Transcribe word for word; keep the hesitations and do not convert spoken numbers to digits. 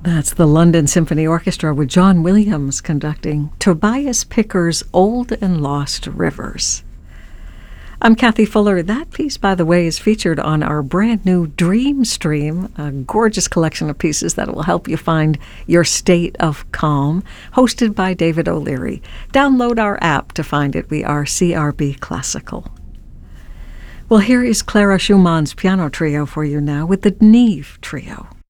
That's the London Symphony Orchestra with John Williams conducting Tobias Picker's Old and Lost Rivers. I'm Kathy Fuller. That piece, by the way, is featured on our brand new Dream Stream, a gorgeous collection of pieces that will help you find your state of calm, hosted by David O'Leary. Download our app to find it. We are C R B Classical. Well, here is Clara Schumann's piano trio for you now with the Neve Trio.